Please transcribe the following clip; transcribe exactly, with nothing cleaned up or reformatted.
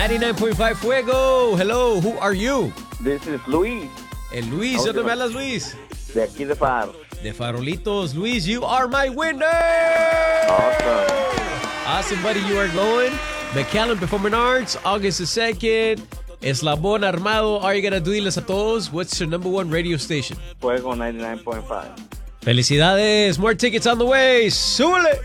ninety-nine point five Fuego. Hello, who are you? This is Luis, El Luis, ¿dónde me hablas, Luis? de aquí de Faro. De Farolitos. Luis, you are my winner! Awesome. Awesome, buddy. You are going McAllen Performing Arts, August the second. Eslabón Armado. Are you going to do diles a todos? What's your number one radio station? Fuego ninety-nine point five. Felicidades. More tickets on the way. ¡Súbele!